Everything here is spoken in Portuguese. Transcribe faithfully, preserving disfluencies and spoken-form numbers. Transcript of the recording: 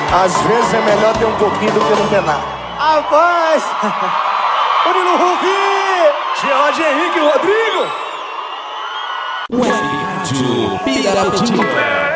Às vezes é melhor ter um pouquinho do que não ter nada. Rapaz! Murilo Rufi! Gerard Henrique Rodrigo! Web Rádio Pirapotinga.